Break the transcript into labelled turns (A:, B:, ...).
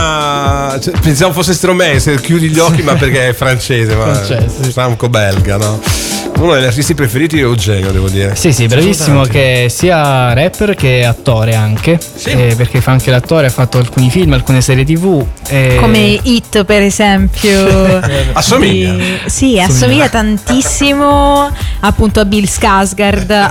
A: Pensavo fosse Stromae, se chiudi gli occhi, ma perché è francese, ma
B: Francese.
A: franco-belga, no? Uno degli artisti preferiti di Eugenio, devo dire.
B: Sì, bravissimo, che sia rapper che attore anche,
A: Sì.
B: perché fa anche l'attore, ha fatto alcuni film, alcune serie TV.
C: Come Hit, per esempio.
A: Assomiglia.
C: Sì, assomiglia tantissimo appunto a Bill Skarsgård,